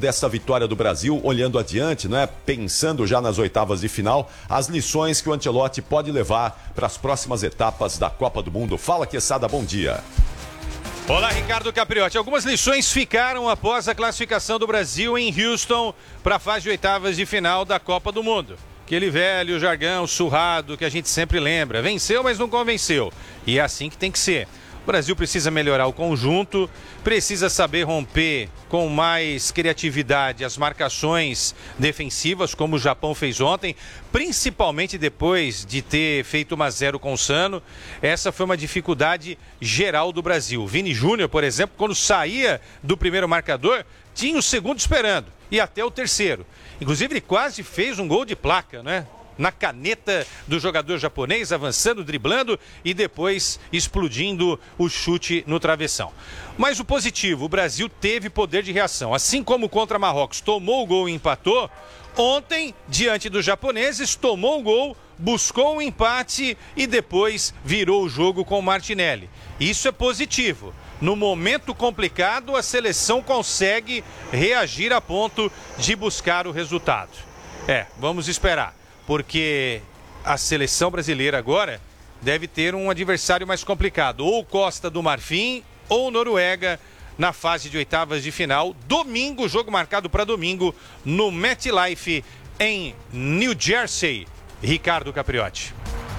dessa vitória do Brasil, olhando adiante, né? Pensando já nas oitavas de final, as lições que o Ancelotti pode levar para as próximas etapas da Copa do Mundo. Fala, Quesada, bom dia. Olá, Ricardo Capriotti. Algumas lições ficaram após a classificação do Brasil em Houston para a fase de oitavas de final da Copa do Mundo. Aquele velho jargão surrado que a gente sempre lembra. Venceu, mas não convenceu. E é assim que tem que ser. O Brasil precisa melhorar o conjunto, precisa saber romper com mais criatividade as marcações defensivas, como o Japão fez ontem, principalmente depois de ter feito 1-0 com o Sano. Essa foi uma dificuldade geral do Brasil. O Vini Júnior, por exemplo, quando saía do primeiro marcador, tinha o segundo esperando e até o terceiro. Inclusive, ele quase fez um gol de placa, né? Na caneta do jogador japonês, avançando, driblando e depois explodindo o chute no travessão. Mas o positivo, o Brasil teve poder de reação. Assim como contra Marrocos tomou o gol e empatou, ontem, diante dos japoneses, tomou o gol, buscou um empate e depois virou o jogo com o Martinelli. Isso é positivo. No momento complicado, a seleção consegue reagir a ponto de buscar o resultado. Vamos esperar. Porque a seleção brasileira agora deve ter um adversário mais complicado. Ou Costa do Marfim ou Noruega na fase de oitavas de final. Domingo, jogo marcado para domingo no MetLife em New Jersey. Ricardo Capriotti.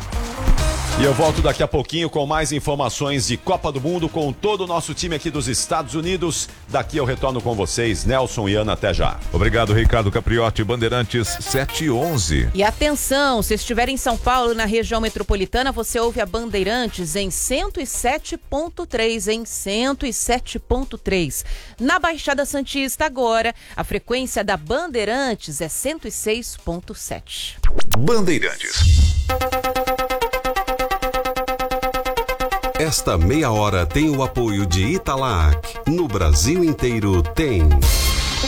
E eu volto daqui a pouquinho com mais informações de Copa do Mundo com todo o nosso time aqui dos Estados Unidos. Daqui eu retorno com vocês, Nelson e Ana, até já. Obrigado, Ricardo Capriotti, Bandeirantes 711. E atenção, se estiver em São Paulo, na região metropolitana, você ouve a Bandeirantes em 107.3, em 107.3. Na Baixada Santista agora, a frequência da Bandeirantes é 106.7. Bandeirantes. Esta meia hora tem o apoio de Italac. No Brasil inteiro tem...